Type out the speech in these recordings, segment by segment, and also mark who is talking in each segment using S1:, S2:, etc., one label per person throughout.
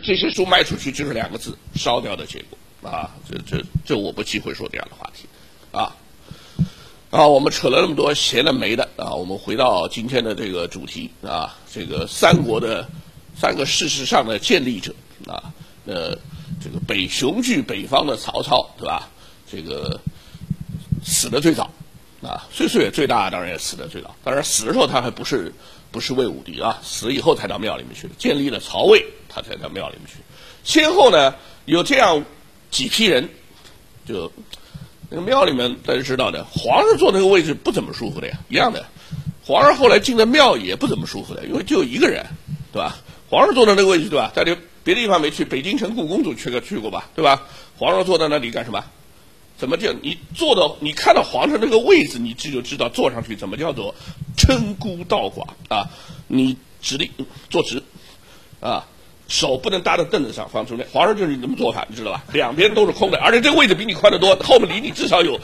S1: 这些书卖出去就是2个字：烧掉的结果啊！这我不忌讳说这样的话题啊。我们扯了那么多闲的没的啊，我们回到今天的这个主题啊，这个三国的3个事实上的建立者啊，这个雄踞北方的曹操，对吧？这个死的最早啊，岁数也最大，当然也死的最早。当然死的时候他还不是魏武帝啊，死了以后才到庙里面去，建立了曹魏，他才到庙里面去。先后呢有这样几批人，就那个庙里面大家知道的，皇上坐那个位置不怎么舒服的呀，一样的。皇上后来进了庙也不怎么舒服的，因为就有一个人，对吧？皇上坐的那个位置，对吧？大家别的地方没去，北京城故宫都去过吧，对吧？皇上坐在那里干什么？怎么叫你坐到你看到皇上那个位置，你就知道坐上去怎么叫做称孤道寡啊！你直立坐直啊，手不能搭在凳子上放中间。皇上就是这么做法，你知道吧？两边都是空的，而且这个位置比你宽得多，后面离你至少有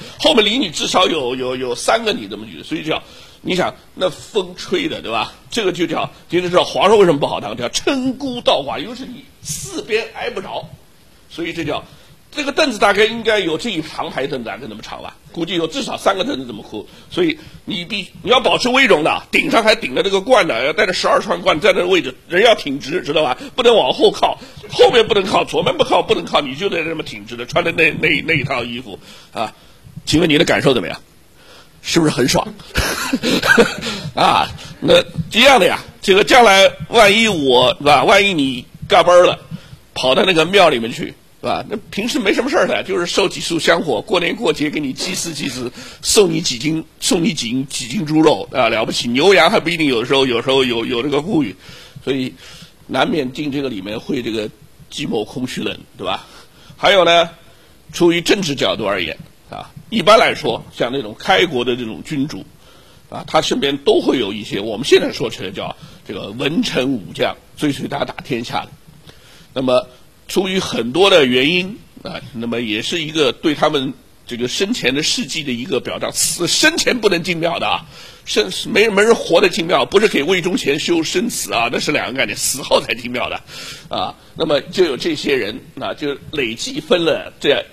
S1: 3个你这么举，所以叫你想那风吹的，对吧？这个就叫今天知道皇上为什么不好当，叫称孤道寡，又是你4边挨不着，所以这叫。这个凳子大概应该有这一长排凳子大概那么长吧，估计有至少3个凳子这么粗，所以你要保持威容的，顶上还顶着这个冠的，要带着12串冠在那个位置，人要挺直，知道吧？不能往后靠，后面不能靠，左面不靠，不能靠，你就得这么挺直的，穿的那一套衣服啊。请问你的感受怎么样？是不是很爽？啊，那一样的呀。这个将来万一是吧？万一你嘎嘣了，跑到那个庙里面去。是吧？那平时没什么事儿的，就是收几束香火，过年过节给你祭祀，送你几斤猪肉啊，了不起！牛羊还不一定，有时候有这个富裕，所以难免进这个里面会这个寂寞空虚冷，对吧？还有呢，出于政治角度而言啊，一般来说，像那种开国的这种君主啊，他身边都会有一些我们现在说起来叫这个文臣武将，追随他打天下的，那么。出于很多的原因啊，那么也是一个对他们这个生前的事迹的一个表彰。生前不能进庙的啊，没人活着进庙，不是给魏忠贤修生祠啊，那是2个概念，死后才进庙的啊。那么就有这些人啊，就累计分了这样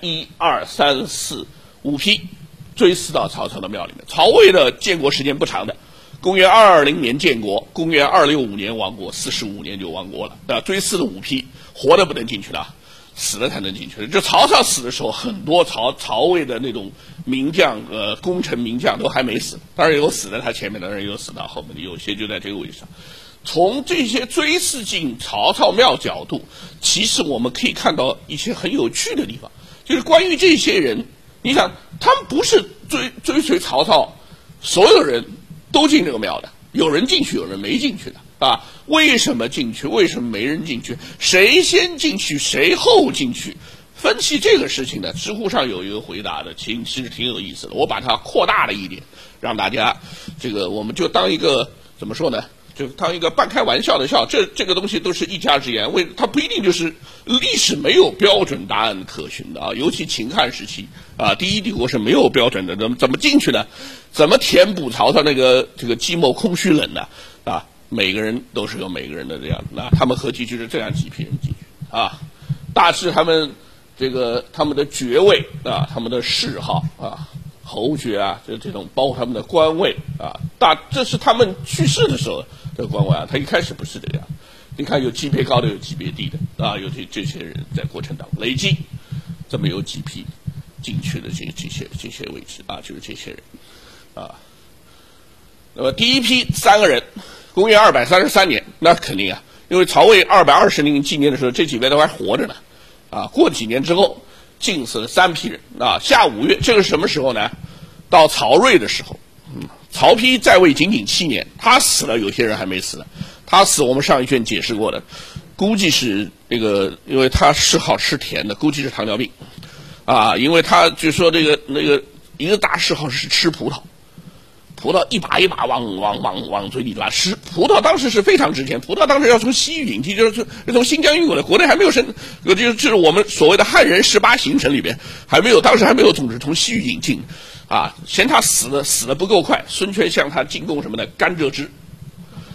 S1: 1、2、3、4、5批，追祀到曹操的庙里面。曹魏的建国时间不长的。公元220年建国，公元265年亡国，45年就亡国了。啊，追祀了5批，活的不能进去的，死了才能进去的。就曹操死的时候，很多曹魏的那种名将，功臣名将都还没死，当然有死在他前面的，当然有死到后面的，有些就在这个位置上。从这些追祀进曹操庙角度，其实我们可以看到一些很有趣的地方，就是关于这些人，你想，他们不是追随曹操，所有人。都进这个庙的，有人进去，有人没进去的啊？为什么进去？为什么没人进去？谁先进去？谁后进去？分析这个事情呢，知乎上有一个回答的，其实挺有意思的。我把它扩大了一点，让大家这个我们就当一个怎么说呢？就当一个半开玩笑的笑。这个东西都是一家之言，它不一定就是历史没有标准答案可循的啊。尤其秦汉时期啊，第一帝国是没有标准的，怎么进去呢？怎么填补曹操这个寂寞空虚冷呢？啊，每个人都是有每个人的这样，那他们合计就是这样几批人进去啊。大致他们的爵位啊，他们的谥号啊。侯爵啊，这种包括他们的官位啊，这是他们去世的时候的官位啊，他一开始不是这样。你看有级别高的，有级别低的啊，有这些人在过程当中累计，这么有几批进去的这些位置啊，就是这些人啊。那么第一批3个人，公元233年，那肯定啊，因为曹魏220年纪念的时候，这几位都还活着呢啊，过几年之后。进死了3批人啊，下5月，这个是什么时候呢？到曹睿的时候，曹丕在位仅仅7年，他死了，有些人还没死呢。他死，我们上一卷解释过的，估计是因为他嗜好吃甜的，估计是糖尿病啊，因为他就说一个大嗜好是吃葡萄。葡萄一把一把往嘴里拉，葡萄当时是非常值钱，葡萄当时要从西域引进，就是从新疆运过来，国内还没有就是我们所谓的汉人18行程里边当时还没有种植，从西域引进啊。嫌他死的不够快，孙权向他进贡什么呢？甘蔗汁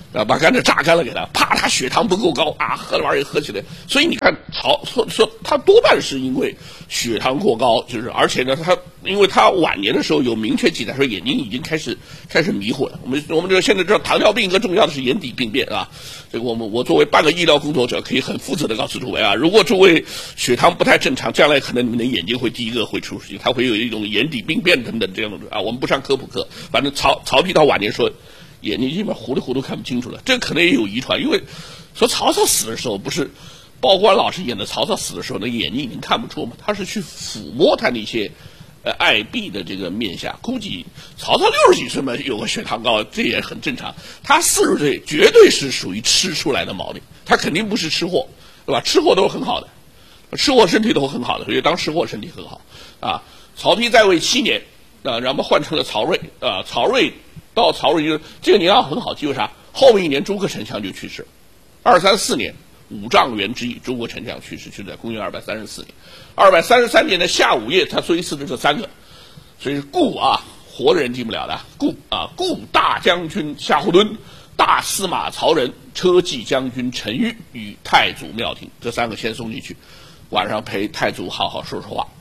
S1: 把甘蔗榨干了给他，怕他血糖不够高啊，喝了玩意喝起来。所以你看说他多半是因为血糖过高，就是而且呢，因为他晚年的时候有明确记载说眼睛已经开始迷糊了。我们这个现在知道糖尿病一个重要的是眼底病变啊。这个我作为半个医疗工作者，可以很负责的告诉诸位啊，如果诸位血糖不太正常，将来可能你们的眼睛会第一个会出事情，它会有一种眼底病变等等这样的啊。我们不上科普课，反正曹丕到晚年说。眼睛基本糊里糊涂看不清楚了，这可能也有遗传，因为说曹操死的时候不是鲍关老师演的曹操死的时候，那眼睛已经看不出嘛，他是去抚摸他那些爱婢的这个面颊，估计曹操60几岁嘛有个血糖高，这也很正常。他40岁绝对是属于吃出来的毛病，他肯定不是吃货，对吧？吃货都是很好的，吃货身体都很好的，所以当吃货身体很好啊。曹丕在位7年啊，然后换成了曹睿啊，曹睿就这个年号很好记，为啥？后面一年诸葛丞相就去世，234年五丈原之役，诸葛丞相去世，就在公元234年。233年的夏午夜，他追思的这3个，所以是顾啊，活的人记不了的。顾大将军夏侯惇、大司马曹仁、车骑将军陈馀与太祖庙庭，这3个先送进去，晚上陪太祖好好说说话。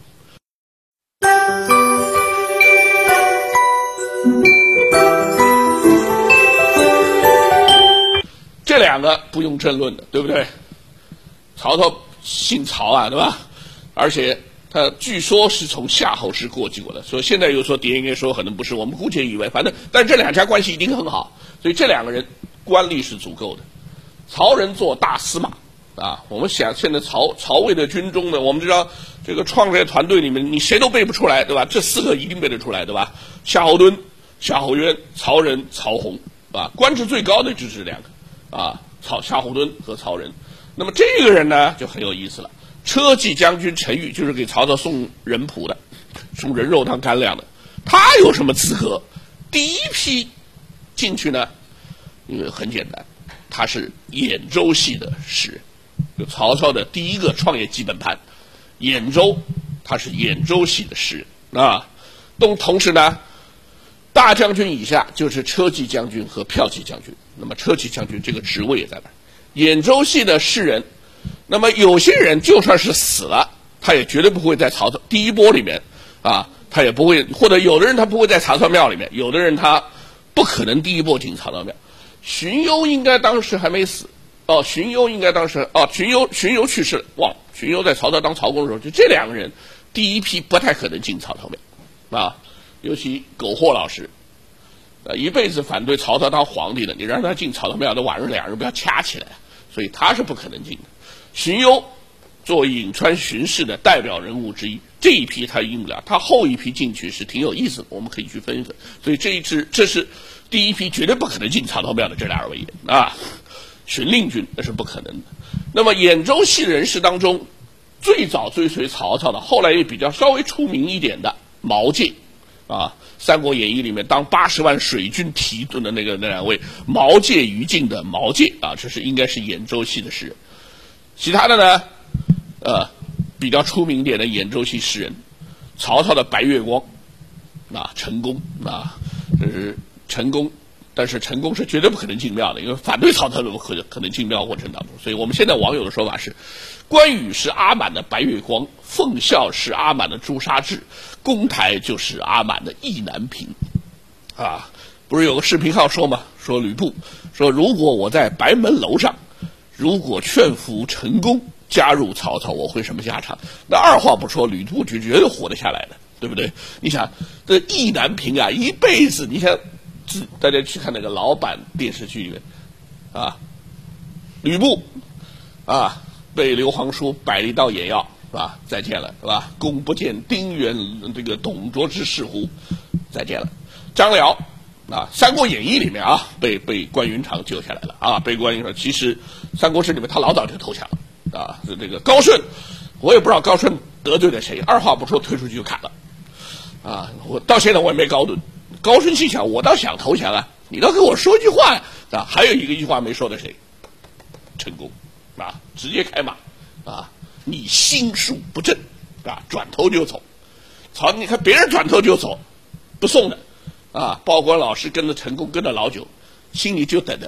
S1: 这2个不用争论的，对不对？曹操姓曹啊，对吧？而且他据说是从夏侯氏过继过来，所以现在又说DNA说可能不是，我们姑且以为，反正但这2家关系一定很好，所以这2个人官力是足够的。曹仁做大司马啊，我们想现在曹魏的军中呢，我们知道这个创业团队里面你谁都背不出来，对吧？这4个一定背得出来，对吧？夏侯惇、夏侯渊、曹仁、曹洪啊，官职最高的就是这2个啊，夏侯惇和曹仁。那么这个人呢就很有意思了，车骑将军陈馀就是给曹操送人仆的，送人肉当干粮的，他有什么资格第一批进去呢？因为很简单，他是兖州系的诗人，就曹操的第一个创业基本盘，兖州，他是兖州系的诗人啊。同时呢，大将军以下就是车骑将军和骠骑将军，那么车骑将军这个职位也在那儿。兖州系的士人，那么有些人就算是死了，他也绝对不会在曹操第一波里面啊，他也不会，或者有的人他不会在曹操庙里面，有的人他不可能第一波进曹操庙。荀攸应该当时还没死哦，荀攸应该当时哦，荀攸去世了，哇，荀攸在曹操当曹公的时候，就这2个人第一批不太可能进曹操庙啊，尤其苟活老师。一辈子反对曹操当皇帝的，你让他进曹操庙，那晚上2人不要掐起来，所以他是不可能进的。荀攸作为颍川荀氏的代表人物之一，这一批他赢不了，他后一批进去是挺有意思的，我们可以去分一分。所以这是第一批绝对不可能进曹操庙的这2位啊，荀令君那是不可能的。那么兖州系人士当中，最早追随曹操的，后来也比较稍微出名一点的毛玠啊，《三国演义》里面当80万水军提督的那2位，毛玠、于禁的毛玠啊，这是应该是兖州系的诗人。其他的呢，比较出名一点的兖州系诗人，曹操的白月光啊，陈宫啊，这是陈宫，但是陈宫是绝对不可能进庙的，因为反对曹操的可能进庙过程当中，所以我们现在网友的说法是，关羽是阿满的白月光，奉孝是阿满的朱砂痣，公台就是阿满的意难平啊。不是有个视频号说吗？说吕布说，如果我在白门楼上，如果劝服陈宫加入曹操，我会什么下场？那二话不说，吕布就绝对活得下来的，对不对？你想这意难平啊，一辈子，你想大家去看那个老版电视剧里面啊，吕布啊被刘皇叔摆了一道眼药，是吧？再见了，是吧？公不见丁原这个董卓之事乎？再见了。张辽啊，《三国演义》里面啊，被关云长救下来了啊，被关云长。其实《三国志》里面他老早就投降了啊。这个高顺，我也不知道高顺得罪了谁，二话不说推出去就砍了啊。我到现在我也没搞懂。高顺心想，我倒想投降啊，你倒跟我说一句话啊。还有一句话没说的谁？陈宫啊，直接开骂啊，你心术不正啊，转头就走。你看别人转头就走，不送的啊。报关老师跟着陈宫跟着老久，心里就等着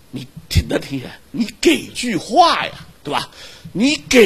S1: 你听得听见？你给句话呀，对吧？你给